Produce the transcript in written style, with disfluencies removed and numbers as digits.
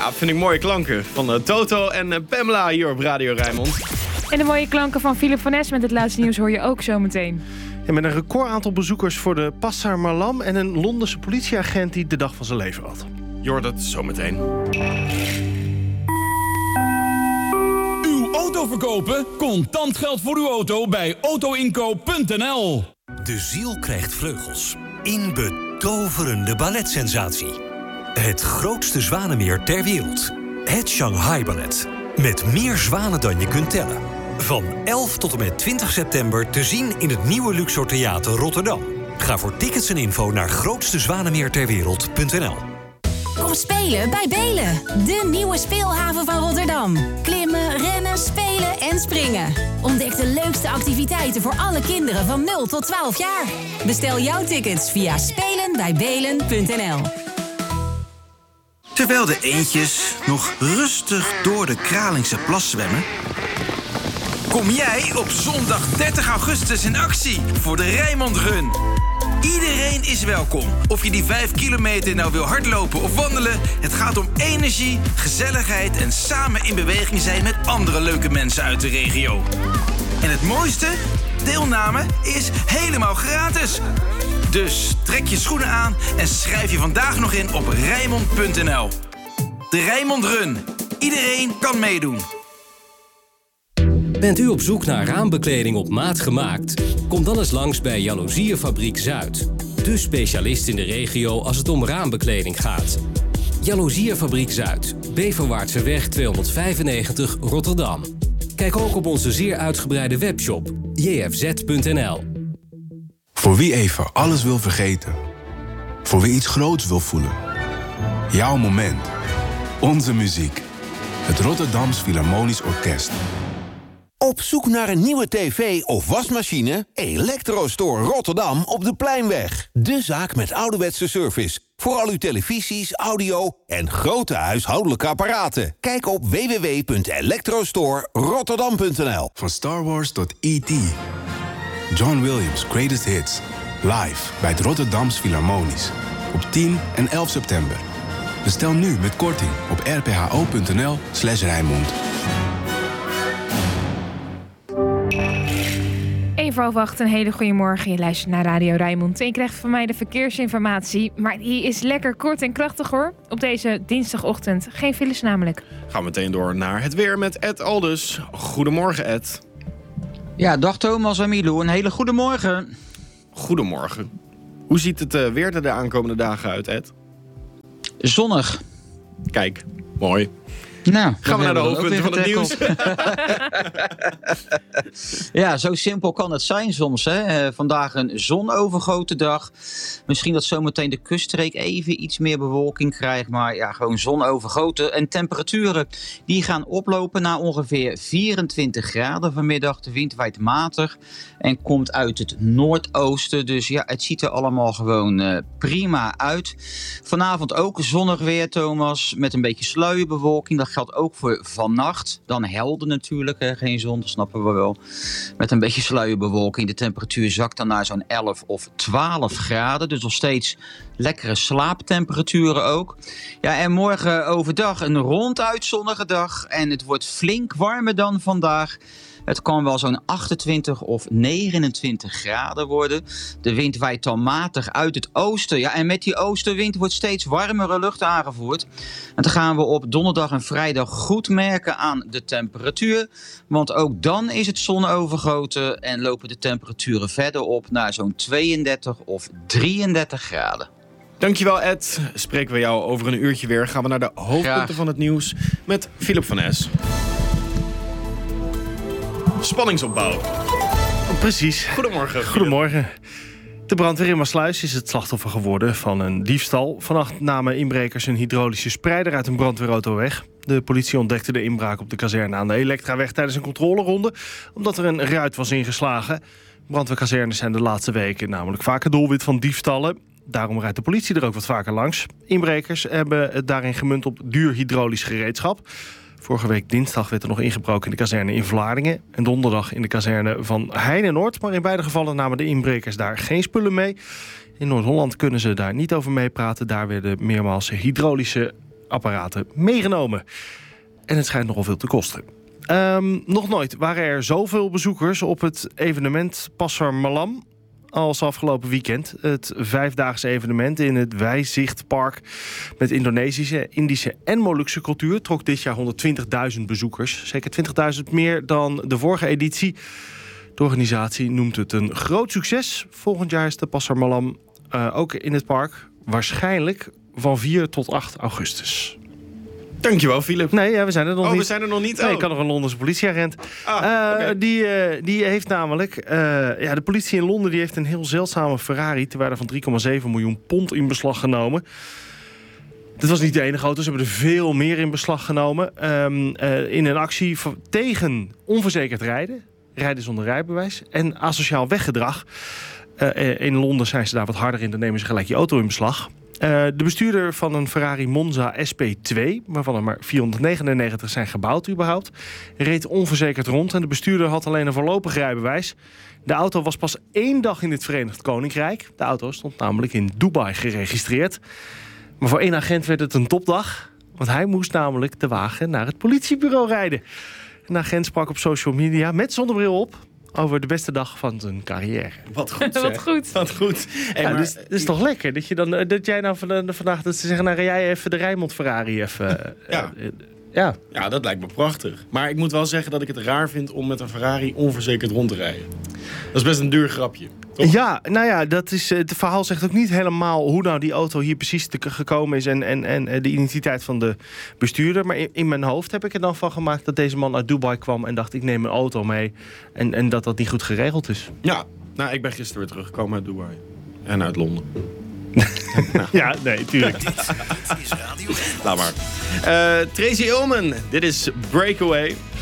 Ja, vind ik mooie klanken van Toto en Pamela hier op Radio Rijnmond. En de mooie klanken van Philip van Es met het laatste nieuws hoor je ook zo meteen. En met een record aantal bezoekers voor de Pasar Malam en een Londense politieagent die de dag van zijn leven had. Je hoort het zo meteen. Uw auto verkopen? Contant geld voor uw auto bij autoinkoop.nl. De ziel krijgt vleugels. In betoverende balletsensatie. Het grootste zwanenmeer ter wereld. Het Shanghai Ballet. Met meer zwanen dan je kunt tellen. Van 11 tot en met 20 september te zien in het nieuwe Luxor Theater Rotterdam. Ga voor tickets en info naar grootstezwanenmeerterwereld.nl. Kom spelen bij Belen, de nieuwe speelhaven van Rotterdam. Klimmen, rennen, spelen en springen. Ontdek de leukste activiteiten voor alle kinderen van 0 tot 12 jaar. Bestel jouw tickets via spelenbijbelen.nl. Terwijl de eendjes nog rustig door de Kralingse plas zwemmen, kom jij op zondag 30 augustus in actie voor de Rijnmond Run. Iedereen is welkom. Of je die 5 kilometer nou wil hardlopen of wandelen, het gaat om energie, gezelligheid en samen in beweging zijn met andere leuke mensen uit de regio. En het mooiste? Deelname is helemaal gratis. Dus trek je schoenen aan en schrijf je vandaag nog in op Rijnmond.nl. De Rijnmond Run. Iedereen kan meedoen. Bent u op zoek naar raambekleding op maat gemaakt? Kom dan eens langs bij Jaloeziefabriek Zuid. De specialist in de regio als het om raambekleding gaat. Jaloeziefabriek Zuid. Beverwaartseweg 295 Rotterdam. Kijk ook op onze zeer uitgebreide webshop jfz.nl. Voor wie even alles wil vergeten. Voor wie iets groots wil voelen. Jouw moment. Onze muziek. Het Rotterdams Philharmonisch Orkest. Op zoek naar een nieuwe tv of wasmachine? Electrostore Rotterdam op de Pleinweg. De zaak met ouderwetse service. Voor al uw televisies, audio en grote huishoudelijke apparaten. Kijk op www.electrostorerotterdam.nl. Van Star Wars tot E.T. John Williams' Greatest Hits. Live bij het Rotterdams Philharmonisch. Op 10 en 11 september. Bestel nu met korting op rpho.nl/Rijnmond. 7:08, een hele goede morgen. Je luistert naar Radio Rijnmond en je krijgt van mij de verkeersinformatie. Maar die is lekker kort en krachtig hoor. Op deze dinsdagochtend. Geen files namelijk. Gaan we meteen door naar het weer met Ed Aldus. Goedemorgen Ed. Ja, dag Thomas en Milou. Een hele goede morgen. Goedemorgen. Hoe ziet het weer er de aankomende dagen uit, Ed? Zonnig. Kijk, mooi. Nou, gaan we naar de hoofdpunten van het nieuws. Ja, zo simpel kan het zijn soms. Hè? Vandaag een zonovergoten dag. Misschien dat zometeen de kuststreek even iets meer bewolking krijgt. Maar ja, gewoon zonovergoten. En temperaturen die gaan oplopen naar ongeveer 24 graden vanmiddag. De wind waait matig en komt uit het noordoosten. Dus ja, het ziet er allemaal gewoon prima uit. Vanavond ook zonnig weer, Thomas. Met een beetje sluierbewolking. Dat geldt ook voor vannacht. Dan helder natuurlijk, hè? Geen zon, dat snappen we wel. Met een beetje sluierbewolking. De temperatuur zakt dan naar zo'n 11 of 12 graden. Dus nog steeds lekkere slaaptemperaturen ook. Ja, en morgen overdag een ronduit zonnige dag. En het wordt flink warmer dan vandaag. Het kan wel zo'n 28 of 29 graden worden. De wind waait dan matig uit het oosten. Ja, en met die oostenwind wordt steeds warmere lucht aangevoerd. En dan gaan we op donderdag en vrijdag goed merken aan de temperatuur. Want ook dan is het zonovergoten en lopen de temperaturen verder op naar zo'n 32 of 33 graden. Dankjewel Ed. Spreken we jou over een uurtje weer. Gaan we naar de hoofdpunten van het nieuws met Philip van Es. Spanningsopbouw. Precies. Goedemorgen. Goedemorgen. De brandweer in Maassluis is het slachtoffer geworden van een diefstal. Vannacht namen inbrekers een hydraulische spreider uit een brandweerauto weg. De politie ontdekte de inbraak op de kazerne aan de Elektraweg tijdens een controleronde, omdat er een ruit was ingeslagen. Brandweerkazernes zijn de laatste weken namelijk vaker doelwit van diefstallen. Daarom rijdt de politie er ook wat vaker langs. Inbrekers hebben het daarin gemunt op duur hydraulisch gereedschap. Vorige week dinsdag werd er nog ingebroken in de kazerne in Vlaardingen en donderdag in de kazerne van Heinenoord. Maar in beide gevallen namen de inbrekers daar geen spullen mee. In Noord-Holland kunnen ze daar niet over meepraten. Daar werden meermaals hydraulische apparaten meegenomen. En het schijnt nogal veel te kosten. Nog nooit waren er zoveel bezoekers op het evenement Pasar Malam als afgelopen weekend. Het 5-daagse evenement in het Wijzichtpark met Indonesische, Indische en Molukse cultuur trok dit jaar 120.000 bezoekers. Zeker 20.000 meer dan de vorige editie. De organisatie noemt het een groot succes. Volgend jaar is de Pasar Malam ook in het park. Waarschijnlijk van 4 tot 8 augustus. Dankjewel, Philip. Nee, we zijn er nog niet. We zijn er nog niet? Nee, ik kan nog een Londense politieagent. Okay. Die heeft namelijk... de politie in Londen die heeft een heel zeldzame Ferrari ter waarde van 3,7 miljoen pond in beslag genomen. Dat was niet de enige auto. Ze hebben er veel meer in beslag genomen. In een actie tegen onverzekerd rijden zonder rijbewijs en asociaal weggedrag. In Londen zijn ze daar wat harder in. Dan nemen ze gelijk je auto in beslag. De bestuurder van een Ferrari Monza SP2, waarvan er maar 499 zijn gebouwd überhaupt, reed onverzekerd rond en de bestuurder had alleen een voorlopig rijbewijs. De auto was pas 1 dag in het Verenigd Koninkrijk. De auto stond namelijk in Dubai geregistreerd. Maar voor 1 agent werd het een topdag, want hij moest namelijk de wagen naar het politiebureau rijden. Een agent sprak op social media met zonnebril op over de beste dag van zijn carrière. Wat goed, zeg. Wat goed. Hey, ja, maar, dus, het is toch lekker dat jij nou vandaag dat ze zeggen, nou, rij jij even de Rijnmond Ferrari even. Ja, dat lijkt me prachtig. Maar ik moet wel zeggen dat ik het raar vind om met een Ferrari onverzekerd rond te rijden. Dat is best een duur grapje. Toch? Ja, nou ja, dat is, het verhaal zegt ook niet helemaal hoe nou die auto hier precies gekomen is en de identiteit van de bestuurder. Maar in mijn hoofd heb ik er dan van gemaakt dat deze man uit Dubai kwam en dacht ik neem een auto mee en dat niet goed geregeld is. Ja, nou ik ben gisteren weer teruggekomen uit Dubai. En uit Londen. Nou. Ja, nee, tuurlijk. Laat maar. Tracy Ullman, dit is Breakaway.